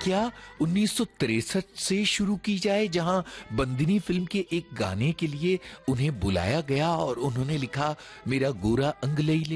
क्या 1963 से शुरू की जाए, जहां बंदिनी फिल्म के एक गाने के लिए उन्हें बुलाया गया और उन्होंने लिखा मेरा गोरा अंग लई ले।